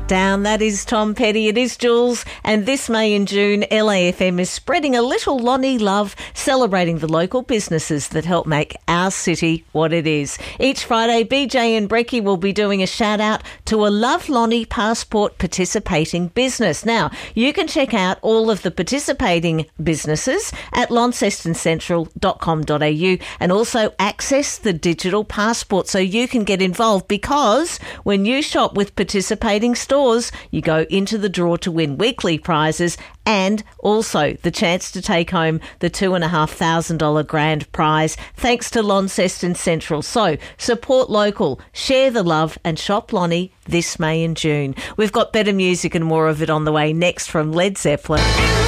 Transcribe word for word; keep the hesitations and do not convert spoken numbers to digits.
Shut Down. That is Tom Petty. It is Jules. And this May and June, L A F M is spreading a little Lonnie love, celebrating the local businesses that help make our city what it is. Each Friday, B J and Brecky will be doing a shout out to a Love Lonnie Passport participating business. Now, you can check out all of the participating businesses at launceston central dot com dot a u and also access the digital passport so you can get involved, because when you shop with participating stores, you go into the draw to win weekly prizes and also the chance to take home the two and a half thousand dollar grand prize thanks to Launceston Central. So support local, share the love and shop Lonnie this May and June. We've got better music and more of it on the way next from Led Zeppelin.